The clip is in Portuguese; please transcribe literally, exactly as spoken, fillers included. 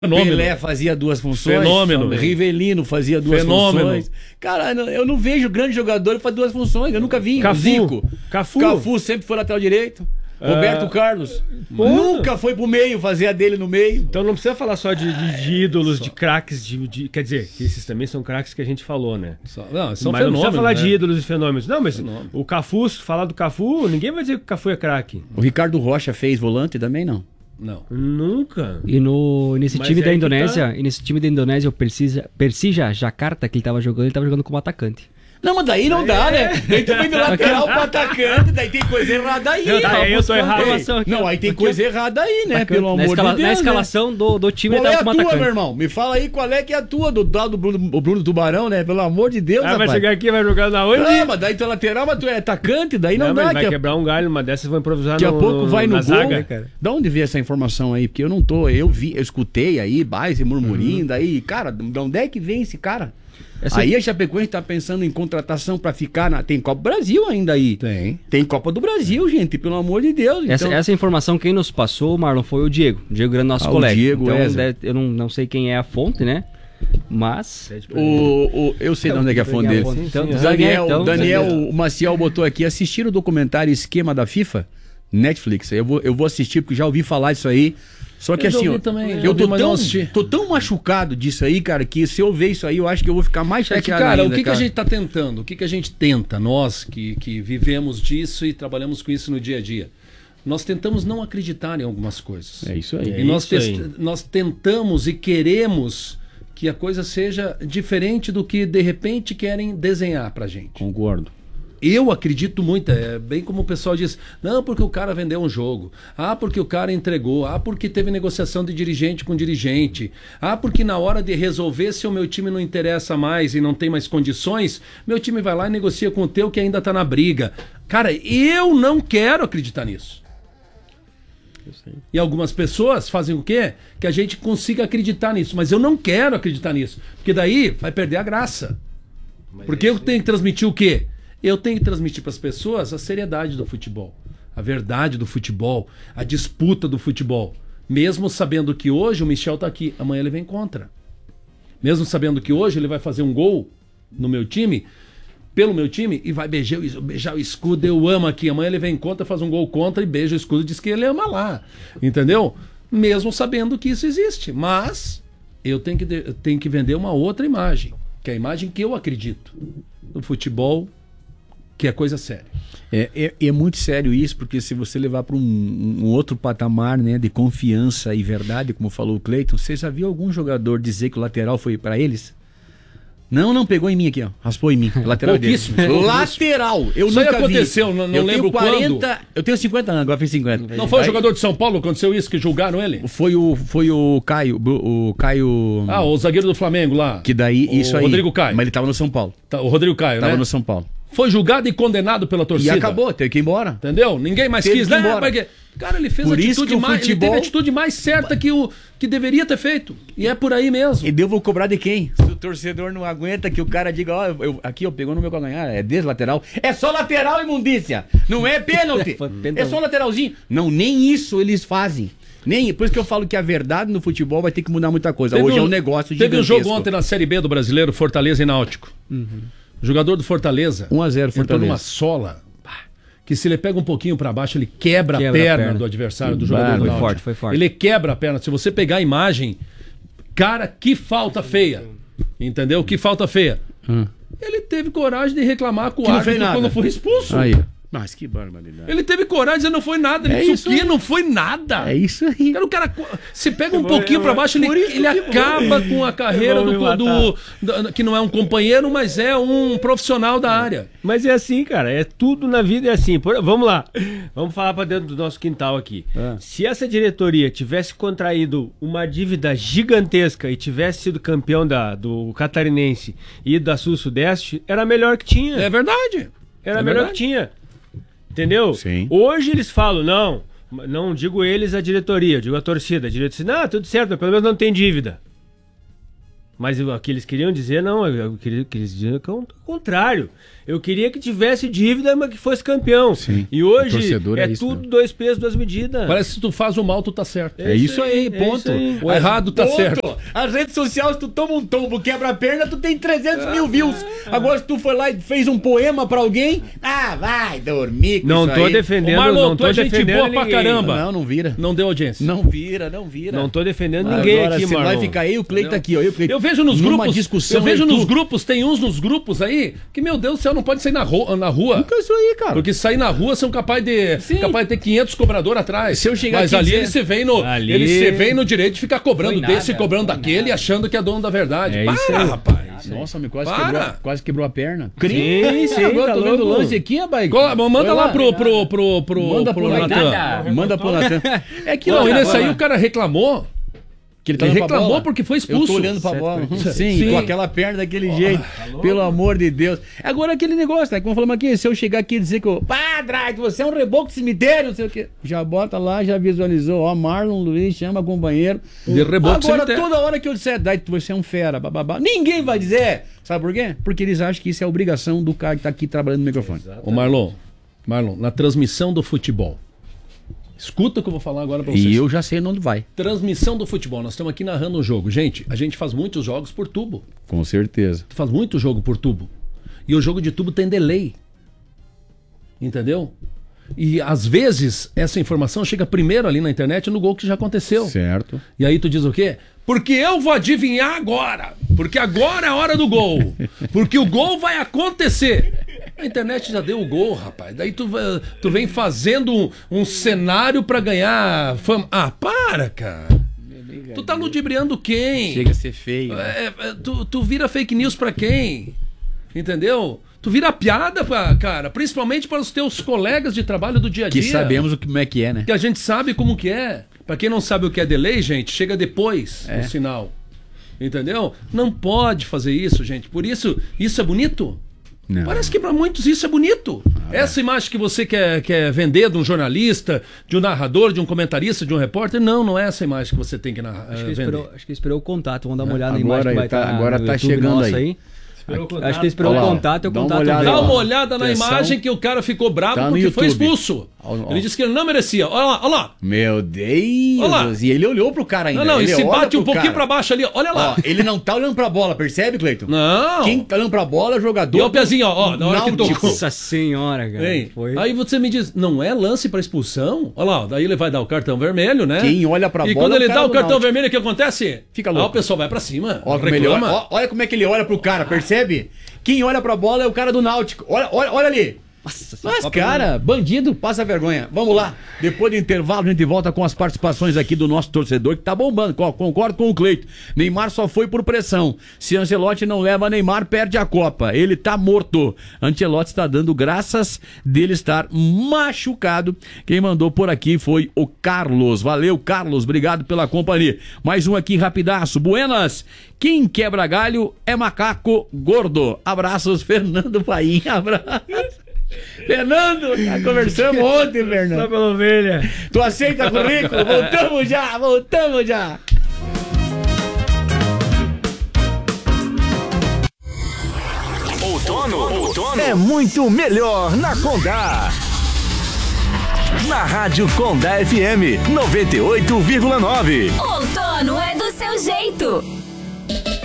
Fenômeno. Pelé fazia duas funções. Fenômeno. Rivelino fazia duas Fenômeno. funções. Cara, eu não vejo grande jogador que faz duas funções. Eu nunca vi. Cafu. Zico. Cafu. Cafu sempre foi lateral direito. Roberto Ah, Carlos. pô. Nunca foi pro meio, fazer a dele no meio. Então não precisa falar só de, de, de ídolos, de craques, de, de- quer dizer, que esses também são craques que a gente falou, né? Só- Não, são Mas não precisa fenômenos, falar né? de ídolos e fenômenos. Não, mas Fenômeno. o Cafu, se falar do Cafu, ninguém vai dizer que o Cafu é craque. O Ricardo Rocha fez volante também, não? Não. Nunca. E no, nesse Mas time é da aí que Indonésia, e nesse time da Indonésia, o Persija, Persija Jakarta, que ele tava jogando, ele tava jogando como atacante. Não, mas daí não dá, né? Daí tu vem do lateral pro atacante, daí tem coisa errada aí. Não, tá, aí eu tô errado. Ei, Não, aí tem coisa errada aí, né? Pelo na, amor escala- de Deus. na né? escalação do, do time, Qual ele é tava a como tua, atacante. meu irmão? Me fala aí qual é que é a tua, do do Bruno, o Bruno Tubarão, né? Pelo amor de Deus, Ah, vai rapaz. chegar aqui e vai jogar na onde? Não, mas daí tu é lateral, mas tu é atacante, daí não, Não, dá. mas vai Daqui a, quebrar um galho, uma dessas vão improvisar daqui a no, pouco vai no na gol. zaga. Né, cara? Da onde veio essa informação aí? Porque eu não tô, eu vi, eu escutei aí, bah, esse murmurinho, Uhum. daí, cara, de onde é que vem esse cara? Essa- Aí a Chapecoense tá pensando em contratação pra ficar na... Tem Copa do Brasil ainda aí. Tem. Tem Copa do Brasil, gente, pelo amor de Deus. Essa, então... essa informação quem nos passou, Marlon, foi o Diego. O Diego Grande, nosso Ah, o colega. Diego então, Wesley. deve- eu não, não sei quem é a fonte, né? Mas... O, o, eu sei de onde é que é a fonte dele. Sim, então, O sim, Daniel, então, Daniel Daniel. o Maciel botou aqui, assistir o documentário Esquema da FIFA, Netflix. Eu vou, eu vou assistir porque já ouvi falar disso aí. Só que Eu já assim, ouvi ó, também, já eu ouvi, tô mas não tão, assisti. tô tão machucado disso aí, cara, que se eu ver isso aí, eu acho que eu vou ficar mais É chateado que, cara, ainda, o que, que a cara. gente tá tentando? O que, que a gente tenta, nós que, que vivemos disso e trabalhamos com isso no dia a dia? Nós tentamos não acreditar em algumas coisas. É isso aí. E nós, isso aí. test- nós tentamos e queremos que a coisa seja diferente do que de repente querem desenhar pra gente. Concordo. Eu acredito muito, é bem como o pessoal diz, não, porque o cara vendeu um jogo, ah, porque o cara entregou, ah, porque teve negociação de dirigente com dirigente, ah, porque na hora de resolver, se o meu time não interessa mais e não tem mais condições, meu time vai lá e negocia com o teu que ainda tá na briga. Cara, eu não quero acreditar nisso. E algumas pessoas fazem o quê? Que a gente consiga acreditar nisso, mas eu não quero acreditar nisso, porque daí vai perder a graça. Porque eu tenho que transmitir o quê? Eu tenho que transmitir para as pessoas a seriedade do futebol, a verdade do futebol, a disputa do futebol. Mesmo sabendo que hoje o Michel tá aqui, amanhã ele vem contra. Mesmo sabendo que hoje ele vai fazer um gol no meu time, pelo meu time, e vai beijar, o- beijar o escudo, eu amo aqui. Amanhã ele vem contra, faz um gol contra e beija o escudo e diz que ele ama lá. Entendeu? Mesmo sabendo que isso existe. Mas eu tenho que, de- eu tenho que vender uma outra imagem, que é a imagem que eu acredito no futebol, que é coisa séria. É, é, é muito sério isso, porque se você levar para um, um outro patamar, né, de confiança e verdade, como falou o Cleiton, você já viu algum jogador dizer que o lateral foi para eles? Não, não, pegou em mim aqui, ó. Raspou em mim. Lateral dele. Pouquíssimo, pouquíssimo. Lateral. Eu Isso aí nunca vi. aconteceu, não- não eu lembro tenho quarenta, eu tenho cinquenta anos, agora fiz cinquenta. Não foi o Aí, jogador de São Paulo que aconteceu isso, que julgaram ele? Foi o, foi o Caio, o Caio... Ah, o zagueiro do Flamengo lá. que daí, o isso aí. Rodrigo Caio. Mas ele tava no São Paulo. Tá, o Rodrigo Caio, Tava né? no São Paulo. Foi julgado e condenado pela E torcida. acabou, teve que ir embora. Entendeu? Ninguém mais Teve quis, que ir né? embora. Porque, cara, ele fez Por a isso atitude que o mais, ele futebol- teve a atitude mais certa que, o, que deveria ter feito. E é por aí mesmo. E eu vou cobrar de quem? Se o torcedor não aguenta que o cara diga, ó, eu- eu- aqui, ó, pegou no meu calcanhar, é deslateral. É só lateral, imundícia. Não é pênalti. Foi pênalti. É só lateralzinho. Não, nem isso eles fazem. Nem, por isso que eu falo que a verdade no futebol vai ter que mudar muita coisa. Teve Hoje é um- um negócio Teve um gigantesco. jogo ontem na Série B do Brasileiro, Fortaleza e Náutico. O jogador do Fortaleza um a zero entrou Fortaleza. numa sola pá, que se ele pega um pouquinho pra baixo, ele quebra, Quebra a, a perna perna. do adversário, do Bah, jogador do foi Náutico. forte, foi forte. Ele quebra a perna. Se você pegar a imagem, cara, que falta feia. Entendeu? Que falta feia. Hum. Ele teve coragem de reclamar com o Que não árbitro fez nada. quando foi expulso. Aí, ó. Mas que barbaridade. Ele teve coragem de dizer não foi nada. Ele É disse isso o quê? aí. Não foi nada. É isso aí. Cara, o cara co- se pega um pouquinho pra baixo, ele, Por isso ele que acaba com a carreira vão me do, do, do- que não é um companheiro, mas é um profissional da área. Mas é assim, cara. É tudo na vida é assim. Por- vamos lá. Vamos falar pra dentro do nosso quintal aqui. É. Se essa diretoria tivesse contraído uma dívida gigantesca e tivesse sido campeão da, do Catarinense e da Sul-Sudeste, era a melhor que tinha. É verdade. Era a É melhor verdade. que tinha. Entendeu? Sim. Hoje eles falam, não, não digo eles a diretoria, digo a torcida. A diretoria diz, não, tudo certo, mas pelo menos não tem dívida. Mas o que eles queriam dizer, não, o que eles- que eles diziam é que contrário. Eu queria que tivesse dívida, mas que fosse campeão. Sim. E hoje É é, isso, tudo né? dois pesos, duas medidas. Parece que se tu faz o mal, tu tá certo. É isso aí, ponto. É isso aí. O errado tá Ponto. certo. As redes sociais, tu toma um tombo, quebra a perna, tu tem trezentos mil views. Agora, se tu foi lá e fez um poema pra alguém, ah, vai dormir com Não isso tô aí. defendendo, Ô, Marlon, não tu tô é gente defendendo boa pra ninguém. caramba. Não, não vira. Não deu audiência. Não vira, não vira. Não tô defendendo ninguém Agora, aqui, você mano. vai ficar aí, o Cleiton tá aqui, ó. Eu, Cleiton, Eu vejo nos numa grupos, discussão, eu vejo eu e nos tu. grupos, tem uns nos grupos aí que, meu Deus do céu, não pode sair na rua. Na rua. Nunca isso aí, cara. Porque sair na rua são capazes de, capaz de ter quinhentos cobradores atrás. Se eu chegar Mas aqui e ali dizer- ele se vem no, Ali- ele se vem no direito de ficar cobrando Foi nada, desse e cobrando foi daquele, nada. achando que é dono da verdade. É Para, isso aí. rapaz. Nossa, me quase Para. quebrou, quase quebrou a perna. Sim, sim, Agora tá tô vendo o louco. lance aqui, rapaz. Cola- Manda Olha lá pro, pro, pro, pro, Manda pro pro Natan. Nada. Manda pro Natan. É que Não, ó, e nesse agora- aí o cara reclamou. Que ele, tá Ele olhando pra reclamou bola. porque foi Eu expulso. tô olhando pra bola. Sim, Sim. com aquela perna daquele jeito. Pelo amor de Deus. Agora aquele negócio, né? Como falamos aqui, se eu chegar aqui e dizer que eu. Pá, Drake, você é um reboco de cemitério, não sei o quê. Já bota lá, já visualizou. Ó, Marlon Luiz, chama companheiro. De reboco de Agora, cemitério. toda hora que eu disser, Drake, você é um fera, bababá. Ninguém vai dizer. Sabe por quê? Porque eles acham que isso é obrigação do cara que tá aqui trabalhando no microfone. Ô Marlon, Marlon, na transmissão do futebol. Escuta o que eu vou falar agora pra vocês. E eu já sei onde vai. Transmissão do futebol. Nós estamos aqui narrando o jogo. Gente, a gente faz muitos jogos por tubo. Com certeza. Tu faz muito jogo por tubo. E o jogo de tubo tem delay. Entendeu? E às vezes essa informação chega primeiro ali na internet no gol que já aconteceu. Certo. E aí tu diz o quê? Porque eu vou adivinhar agora. Porque agora é a hora do gol. Porque o gol vai acontecer. A internet já deu o gol, rapaz. Daí tu, va- tu vem fazendo um, um cenário pra ganhar fama. Ah, para, cara. Tu tá ludibriando quem? Chega a ser feio. É, é, tu, tu vira fake news pra quem? Entendeu? Tu vira piada, pra, cara. Principalmente para os teus colegas de trabalho do dia a dia. Que sabemos o que, como é que é, né? Que a gente sabe como que é. Pra quem não sabe o que é delay, gente, chega depois É. o sinal. Entendeu? Não pode fazer isso, gente. Por isso, isso é bonito? Não. Parece que para muitos isso é bonito. Essa imagem que você quer, quer vender de um jornalista, de um narrador, de um comentarista, de um repórter, não, não é essa imagem que você tem que narrar, Acho que, eh, ele vender. esperou, acho que ele esperou o contato. Vamos dar uma olhada Agora na imagem que ele vai tá- estar agora no tá YouTube chegando nosso aí. Esperou o contato. Acho que ele esperou Olha o lá, contato e o dá uma contato olhada veio. Dá lá. uma olhada na Atenção. imagem que o cara ficou bravo Tá no porque foi YouTube. expulso. Ó, ó. Ele disse que ele não merecia. Olha lá, olha lá. Meu Deus! Olha lá. E ele olhou pro cara ainda. Não, não, ele e se olha bate um pro pouquinho cara. pra baixo ali, olha lá. Ó, ele não tá olhando pra bola, percebe, Cleiton? Não. Quem tá olhando pra bola é o jogador. E ó o pezinho, ó, ó, na hora que Náutico. tocou. Nossa senhora, cara. Hein? Foi... Aí você me diz, não é lance pra expulsão? Olha lá, daí ele vai dar o cartão vermelho, né? Quem olha pra e bola quando é o ele cara dá o do cartão Náutico. vermelho, o que acontece? Fica Aí louco. o pessoal vai pra cima, Ó, como ele reclama. olha, ó, olha como é que ele olha pro cara, percebe? Quem olha pra bola é o cara do Náutico. Olha, olha, olha ali. Nossa, Mas, cara, bandido, passa vergonha. Vamos lá. Depois do intervalo, a gente volta com as participações aqui do nosso torcedor, que tá bombando. Co- Concordo com o Cleito. Neymar só foi por pressão. Se Ancelotti não leva Neymar, perde a Copa. Ele tá morto. Ancelotti está dando graças dele estar machucado. Quem mandou por aqui foi o Carlos. Valeu, Carlos. Obrigado pela companhia. Mais um aqui, rapidaço. Buenas. Quem quebra galho é macaco gordo. Abraços, Fernando Paim. Abraço. Fernando, já conversamos ontem, Só Fernando. pela ovelha. Tu aceita currículo? Voltamos já, voltamos já. Outono, outono é muito melhor na Condá. Na Rádio Condá F M noventa e oito vírgula nove. Outono é do seu jeito.